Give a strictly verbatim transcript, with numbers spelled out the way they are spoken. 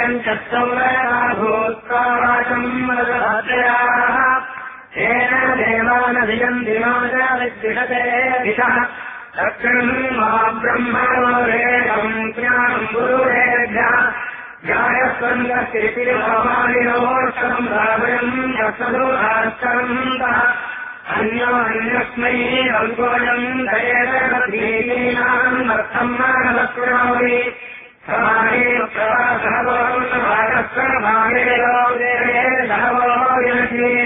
भूत्काराशम् वदत्याः तेन देवानधियम् दिमाजविद्विषते दिशः दक्षिणम् मा ब्रह्मणोरेणम् ज्ञानम् गुरुरेभ्यः ज्ञायस्वन्दस्तिरितिर्भवानिनोर्षम् रावयम् यक्षदोराश्चरन्तः अन्योन्यस्मै अल्गोयम् दयेनाम् अर्थम् मानवस्वरामि समाने प्रवासहवो भागस्वभागे सहवो यनति